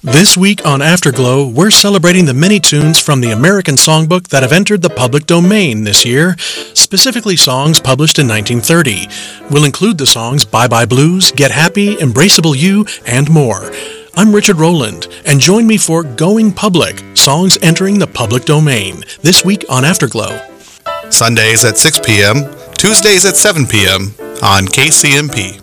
This week on Afterglow, we're celebrating the many tunes from the American Songbook that have entered the public domain this year, specifically songs published in 1930. We'll include the songs Bye Bye Blues, Get Happy, Embraceable You, and more. I'm Richard Rowland, and join me for Going Public, songs entering the public domain, this week on Afterglow. Sundays at 6 p.m., Tuesdays at 7 p.m. on KCMP.